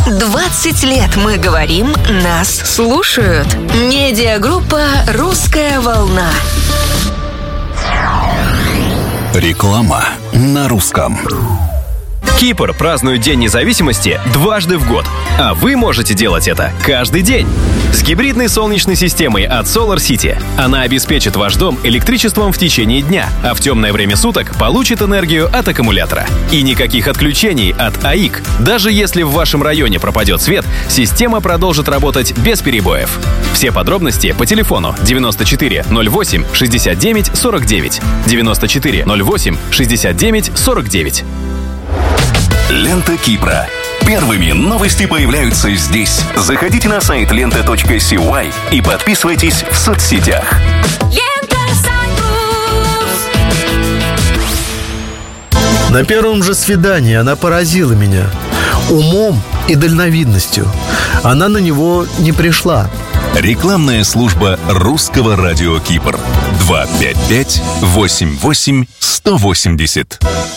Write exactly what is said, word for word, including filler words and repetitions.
двадцать лет мы говорим, нас слушают. Медиагруппа «Русская волна». Реклама на русском. Кипр празднует День независимости дважды в год, а вы можете делать это каждый день. С гибридной солнечной системой от Solar City. Она обеспечит ваш дом электричеством в течение дня, а в темное время суток получит энергию от аккумулятора. И никаких отключений от АИК. Даже если в вашем районе пропадет свет, система продолжит работать без перебоев. Все подробности по телефону девяносто четыре ноль восемь шестьдесят девять сорок девять. девяносто четыре ноль восемь шестьдесят девять сорок девять. Лента Кипра. Первыми новости появляются здесь. Заходите на сайт лента точка сивай и подписывайтесь в соцсетях. На первом же свидании она поразила меня умом и дальновидностью. Она на него не пришла. Рекламная служба русского радио Кипр. два пять пять восемь восемь сто восемьдесят.